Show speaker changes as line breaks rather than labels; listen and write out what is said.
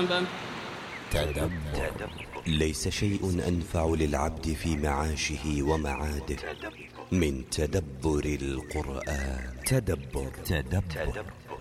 الألباب.
تدبر. ليس شيء أنفع للعبد في معاشه ومعاده من تدبر القرآن. تدبر.